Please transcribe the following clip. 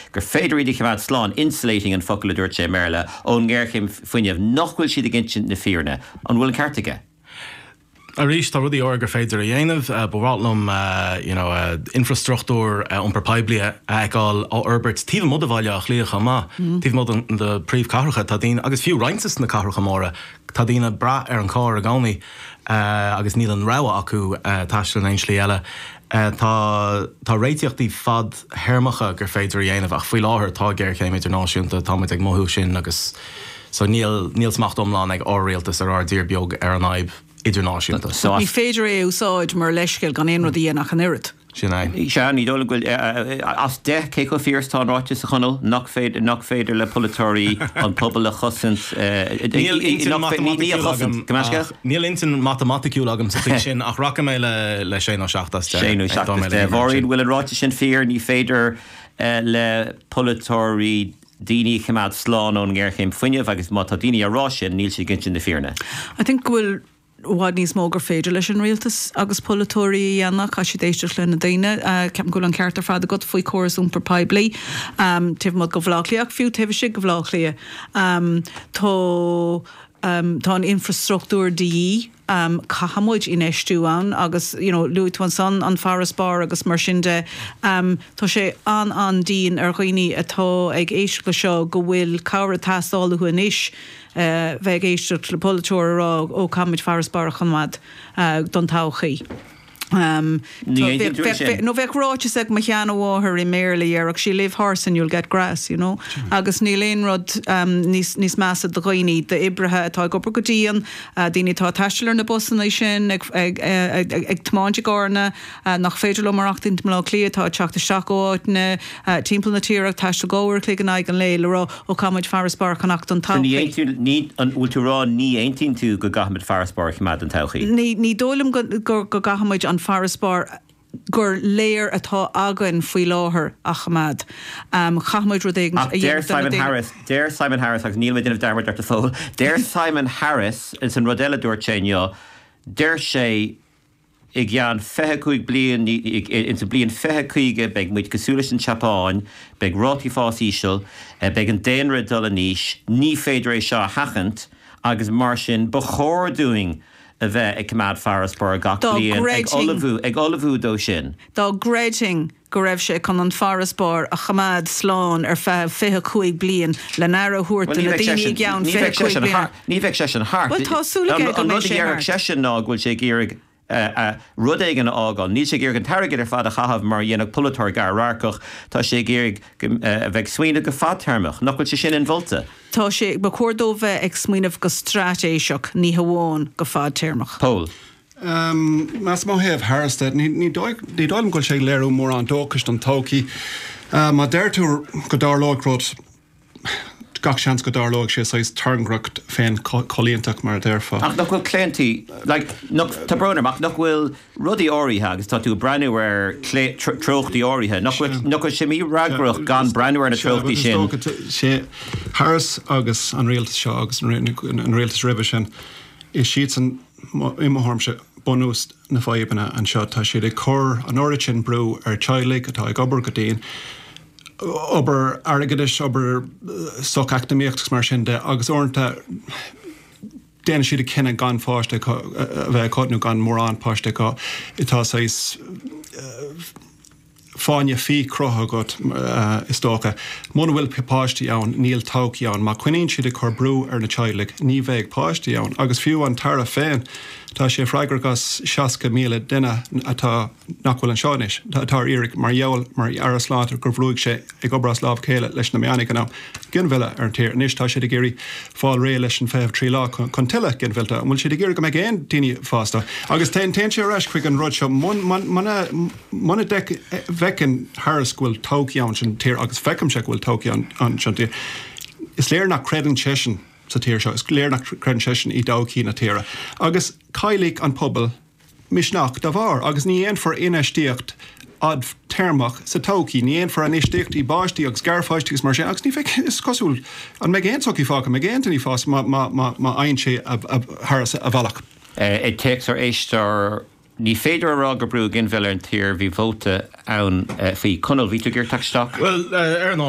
gur féidir iad chumad slán insulating an focail dúirt sé merle ón gghearchéim fuinneamh nachhfuil siad a gintin na fíorne an bhfuil cartaige. A rís tá rudí orga féidir a dhéanamh bhrátlum infrastruchtúr per peiblia agáil ó Herbert tíh mud bhile a chlíocha má tíh mud de príomh carcha tá dín agus fiú reintas na carcha móra tá dína bra ar an cá a gánaí agus níl an rá acu taiiste an slí eile. Tá réiteochttaí fad hermacha gur féidir dhéanamh ach faoi láthair tá ggéirchéim idirnáisiúnta tá ag mothú sin agus so níl smacht omláin ag áréaltas ar ardír beag ar an aib idirnáisiúnta. Ní féidir é úsáid mar leisceil gan éon rudí nach an irid. Sean, ní dóla goil as de cé go fíorstá ráite sa chonal nach féidir le polytóí an pobl le chosint Níl intin matematicú agam sa sin ach racha mé le sé á seachtas bhíd bhfuil ráite sin fear ní féidir le polytóí daoine chumad slán ón gghearchéim fuinneamh agus má tá daoine ará sin níl sé gintin na fíorne. I think bhfuil bhád níos mó gur féidir leis an rialtas agus polytóí dhéanach a si d'éisteach le na daine ceap go an ceartar fad a go faoi choras úmpar peibli tíh mod go bhláchliaach fiú taobh si go bhláchlia tá an infrastruchtúr daí cahamid in eistúán agus luúithain san an Farasbar agus mar sinnde tá sé an dín ar chuoine atá ag éiste go seo go bhfuil cabhar tastála chu inis bheith éisteach le polytóir rá ó camid Farasbar a chunmad don táchaí. No bheith ráte ag ma cheanna bháthir I méirlaí ar ach sí live horse and you'll get grass, agus ní léon rud níos measa do ghaoine de ibrethe atá go gotííon daoine tá taisteir na busanna sin ag tmáinte gána nach féidir le marachtain lá clia tá teachta seaáitna timppla na tíach taiste ggóir clí an ag an léile rá ó camid Farasbar chunach an tá. Ní an últarrá ní aontain tú go gahamid Farasbar chumad an tauchaí. Ní dólam go gahamid an Farasbar gur léir atá agan faoi láthair a chamad. Chahamid rud Déir Simon Harris agus níl méid darmid ar fóil. Déir Simon Harris is an rodile dúirt sé déir sé ag gheann 25 bliain into bliain 25 beag muid cosúlas an Chapáin beag rátí fás ísisiil beag an déanra dul a níis ní féidir é seo hachant agus mar sin ba chóirúing a bheith ag cumad Farasbar gach bliain ag olivú dó sin. Dá grading go raibh sé chun an Farasbar a chamad slán ar 25 bliain le nara thuirta na daoine geann 25 bliain. Ní bheith sé an hart. Well tásúla go mé sé hart. Sé ná ghfuil sé géirigh rud éigen ágáil, ní sé géir an targad ar fad a chahabh mar dhéanamh polytóir gar rácoch tá sé géirigh bheith smaoine go fad termach, nach bhfuil sé sin in bhulta. Tá sé ba cuardó bheith ag smaoineh go strátéiseach ní hamháin go fad termach. Paul. Mas má héamh Harstead, ní dóilm goil sé léirú mór an dóchast an tócaí. Má deirtú go dárlógrod gach seans go dárlóg sé sais tarngracht féin cholíonach mar déirfa. Ach nach bhfuil cléintí, tá brunner ach nach bhfuil rudí áirithe agus tá tú breanú ar trochtaí áirithe, nach bhfuil sé mí ragrach gan breanú ar na trochtaí sin. sé Harris agus an réaltas seo agus an réaltas ribh sin is siad san imharmse bonús na fáibanna an seo tá siad ag cur an origin brú ar teighlaigh atá ag obair go dtéin obair airgeadis obair soch académiachtas mar sin de agus orintanta déana siad a cinenne gan fáiste bheith cónú gan mórrán páiste go itá sais fáinne fí crotha got is tócha. Muna bhfuil páistí ann níl tócaí ann, má cuiníonn siad a chur brú ar na teighlaigh ní bheith páistí ann, agus fiú an tara féin tá sé freigur gas 60 míle duine atá nachhfuil an seánis. Tá iarric mar jeol mar araslátar gur bhrúigh sé ag obras láb chéile leis na meánica ná ginmhile ar an tíir. Níos tá sé de géirí fáil ré leis an 53 lá chun tuile ginmhilta, bhfuil siad de géir go méid éon daoine fásta. Agus té sé reis chuig an rud seo muna bhecin Harris bhfuil tócaí ann sin tíir agus fecim se bhfuil tócaí an sin tíir. Is léir nach credan sesin sa tíir seo, is léir nach credan sesin I dócaí na tíire. Agus caiigh an pobl misnach da bhar, agus ní éon for inistíocht ad termach sa tócaí, ní éon for an istíocht I báistí agus garfáistígus mar sin, agus ní feic is cosúil an me géon socí fáca, me géon ní fás má aon sé Harris a bhealach. It takes our éistar ní féidir ará go brú ginmhile an tír bhí vóta ann faoi conal ví tú gur tasteach? Well,